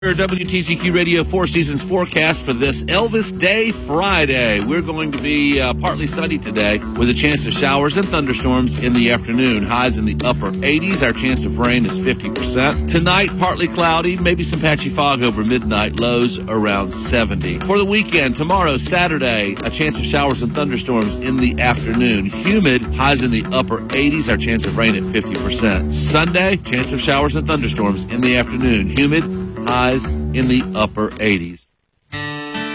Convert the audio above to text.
WTCQ Radio Four Seasons forecast for this Elvis Day Friday. We're going to be partly sunny today with a chance of showers and thunderstorms in the afternoon. Highs in the upper 80s. Our chance of rain is 50%. Tonight, partly cloudy, maybe some patchy fog over midnight. Lows around 70. For the weekend, tomorrow, Saturday, a chance of showers and thunderstorms in the afternoon. Humid, highs in the upper 80s. Our chance of rain at 50%. Sunday, chance of showers and thunderstorms in the afternoon. Humid, highs in the upper 80s.